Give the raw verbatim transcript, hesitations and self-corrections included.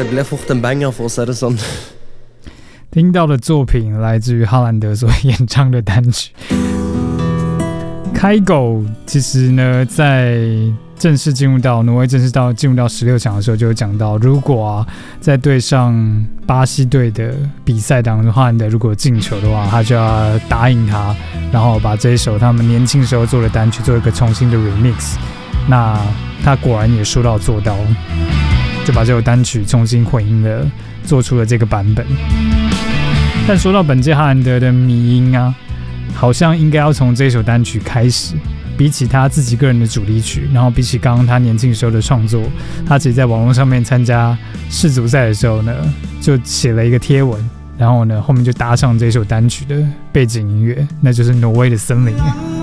het blijft vocht een banger voor Saracen。 听到的作品来自于哈兰德所演唱的单曲。开狗其实呢，在正式进入到挪威正式到进入到十六强的时候，就有讲到，如果啊在对上巴西队的比赛当中，哈兰德如果进球的话，他就要答应他，然后把这一首他们年轻时候做的单曲做一个重新的 remix。那他果然也说到做到，就把这首单曲重新混音了，做出了这个版本。但说到本届哈兰德的迷音啊，好像应该要从这首单曲开始。比起他自己个人的主题曲，然后比起刚刚他年轻时候的创作，他其实在网络上面参加世足赛的时候呢，就写了一个贴文，然后呢后面就搭上这首单曲的背景音乐，那就是挪威的森林。